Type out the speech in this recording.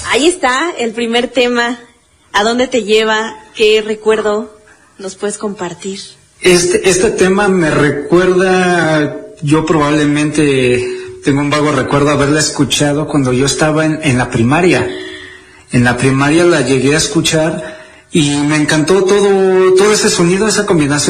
Ahí está el primer tema. ¿A dónde te lleva? ¿Qué recuerdo nos puedes compartir? Este tema me recuerda, yo probablemente tengo un vago recuerdo haberla escuchado cuando yo estaba en la primaria. En la primaria la llegué a escuchar y me encantó todo ese sonido, esa combinación